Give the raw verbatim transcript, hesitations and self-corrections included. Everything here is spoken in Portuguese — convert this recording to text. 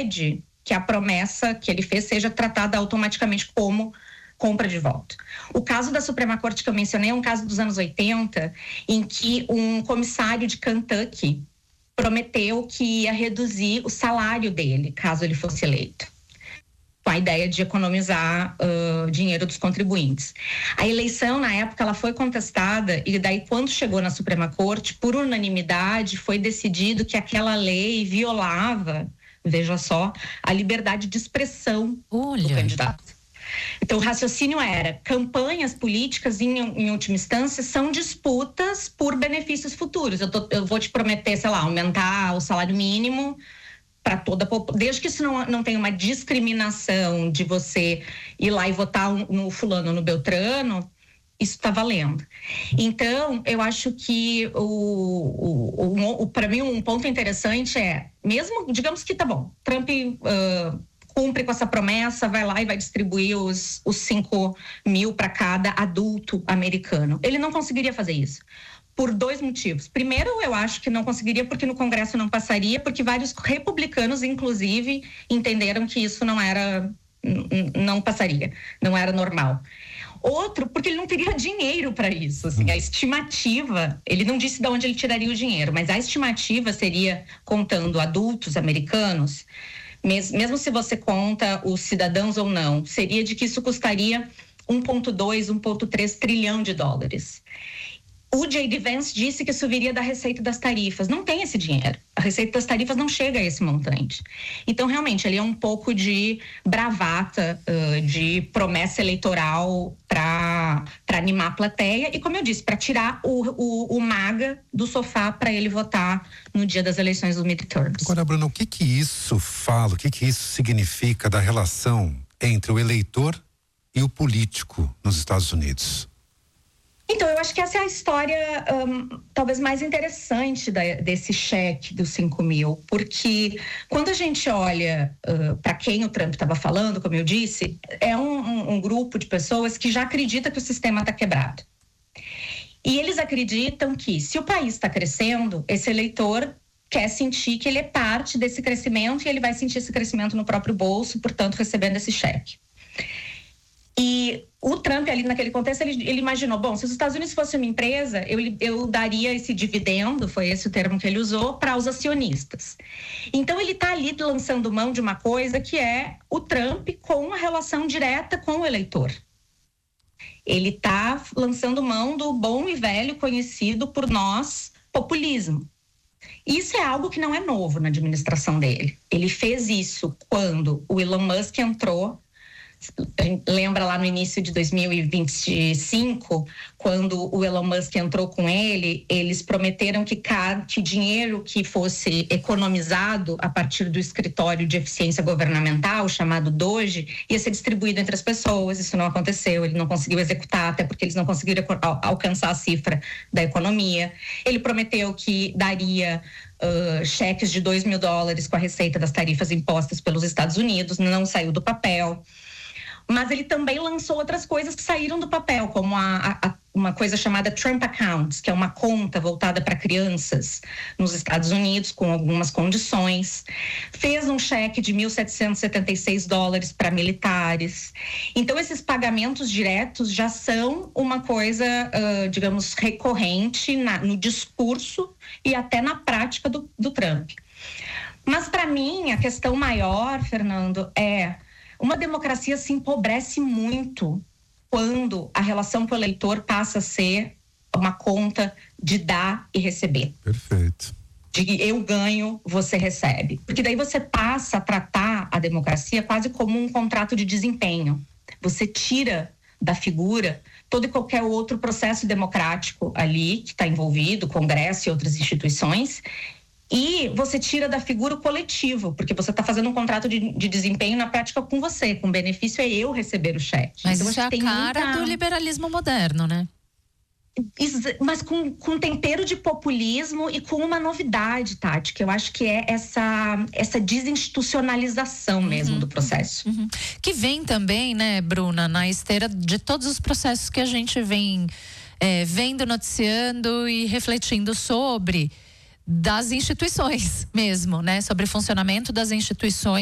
impede que a promessa que ele fez seja tratada automaticamente como compra de voto. O caso da Suprema Corte que eu mencionei é um caso dos anos oitenta, em que um comissário de Kentucky prometeu que ia reduzir o salário dele, caso ele fosse eleito, com a ideia de economizar uh, dinheiro dos contribuintes. A eleição, na época, ela foi contestada e daí, quando chegou na Suprema Corte, por unanimidade, foi decidido que aquela lei violava, veja só, a liberdade de expressão Olha. do candidato. Então, o raciocínio era: campanhas políticas, em, em última instância, são disputas por benefícios futuros. Eu, tô, eu vou te prometer, sei lá, aumentar o salário mínimo para toda a população, desde que isso não, não tenha uma discriminação de você ir lá e votar no fulano, no beltrano, isso está valendo. Então, eu acho que o, o, o, o para mim um ponto interessante é, mesmo, digamos que tá bom, Trump uh, cumpre com essa promessa, vai lá e vai distribuir os, os cinco mil para cada adulto americano. Ele não conseguiria fazer isso, por dois motivos. Primeiro, eu acho que não conseguiria porque no Congresso não passaria, porque vários republicanos, inclusive, entenderam que isso não era, não passaria, não era normal. Outro, porque ele não teria dinheiro para isso. Assim, a estimativa, ele não disse de onde ele tiraria o dinheiro, mas a estimativa seria, contando adultos americanos, mesmo se você conta os cidadãos ou não, seria de que isso custaria um vírgula dois, um vírgula três trilhão de dólares. O J D Vance disse que isso viria da receita das tarifas. Não tem esse dinheiro. A receita das tarifas não chega a esse montante. Então, realmente, ali é um pouco de bravata, uh, de promessa eleitoral para animar a plateia e, como eu disse, para tirar o, o, o MAGA do sofá para ele votar no dia das eleições do midterms. Agora, Bruna, o que que isso fala, o que que isso significa da relação entre o eleitor e o político nos Estados Unidos? Então, eu acho que essa é a história um, talvez mais interessante da, desse cheque dos cinco mil, porque quando a gente olha uh, para quem o Trump estava falando, como eu disse, é um, um, um grupo de pessoas que já acredita que o sistema está quebrado. E eles acreditam que, se o país está crescendo, esse eleitor quer sentir que ele é parte desse crescimento e ele vai sentir esse crescimento no próprio bolso, portanto, recebendo esse cheque. E o Trump, ali naquele contexto, ele, ele imaginou, bom, se os Estados Unidos fosse uma empresa, eu, eu daria esse dividendo, foi esse o termo que ele usou, para os acionistas. Então, ele está ali lançando mão de uma coisa que é o Trump com uma relação direta com o eleitor. Ele está lançando mão do bom e velho conhecido por nós populismo. Isso é algo que não é novo na administração dele. Ele fez isso quando o Elon Musk entrou. Lembra lá no início de dois mil e vinte e cinco, quando o Elon Musk entrou com ele, eles prometeram que cada que dinheiro que fosse economizado a partir do escritório de eficiência governamental, chamado Doge, ia ser distribuído entre as pessoas. Isso não aconteceu, ele não conseguiu executar, até porque eles não conseguiram alcançar a cifra da economia. Ele prometeu que daria Uh, cheques de dois mil dólares com a receita das tarifas impostas pelos Estados Unidos, não saiu do papel. Mas ele também lançou outras coisas que saíram do papel, como a, a, uma coisa chamada Trump Accounts, que é uma conta voltada para crianças nos Estados Unidos, com algumas condições. Fez um cheque de mil setecentos e setenta e seis dólares para militares. Então, esses pagamentos diretos já são uma coisa, uh, digamos, recorrente na, no discurso e até na prática do, do Trump. Mas, para mim, a questão maior, Fernando, é: uma democracia se empobrece muito quando a relação com o eleitor passa a ser uma conta de dar e receber. Perfeito. De eu ganho, você recebe. Porque daí você passa a tratar a democracia quase como um contrato de desempenho. Você tira da figura todo e qualquer outro processo democrático ali que está envolvido, Congresso e outras instituições, e você tira da figura o coletivo, porque você está fazendo um contrato de, de desempenho na prática com você, com benefício é eu receber o cheque. Mas então, isso é a cara muita... do liberalismo moderno, né? Mas com, com tempero de populismo e com uma novidade, Tati, que eu acho que é essa, essa desinstitucionalização mesmo uhum, do processo. Uhum. Que vem também, né, Bruna, na esteira de todos os processos que a gente vem é, vendo, noticiando e refletindo sobre, das instituições mesmo, né? Sobre o funcionamento das instituições.